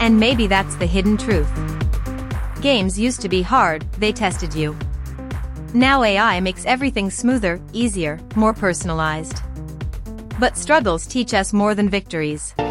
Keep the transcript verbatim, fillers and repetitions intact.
And maybe that's the hidden truth. Games used to be hard, they tested you. Now A I makes everything smoother, easier, more personalized. But struggles teach us more than victories.